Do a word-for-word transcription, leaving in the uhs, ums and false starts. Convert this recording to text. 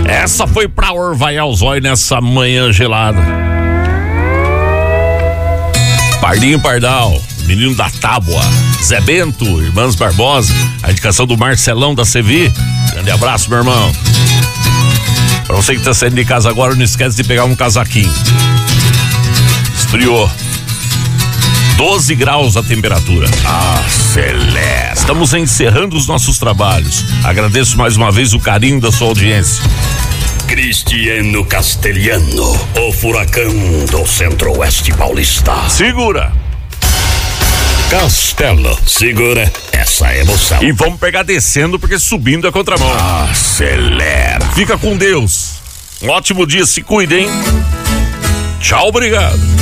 Essa foi pra orvalhar os olhos nessa manhã gelada. Pardinho Pardal, menino da Tábua, Zé Bento, Irmãs Barbosa, a indicação do Marcelão da Sevi. Grande abraço, meu irmão. Pra você que tá saindo de casa agora, não esquece de pegar um casaquinho. Esfriou. doze graus a temperatura. Acelera. Estamos encerrando os nossos trabalhos. Agradeço mais uma vez o carinho da sua audiência. Cristiano Castelhano, o furacão do Centro-Oeste Paulista. Segura. Castelo, segura essa emoção. E vamos pegar descendo, porque subindo é contramão. Acelera. Fica com Deus. Um ótimo dia, se cuidem. Tchau, obrigado.